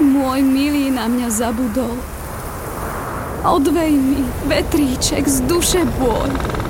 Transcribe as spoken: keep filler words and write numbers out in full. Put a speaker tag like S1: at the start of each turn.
S1: Môj milý na mňa zabudol. Odvej mi, vetríček, z duše boj.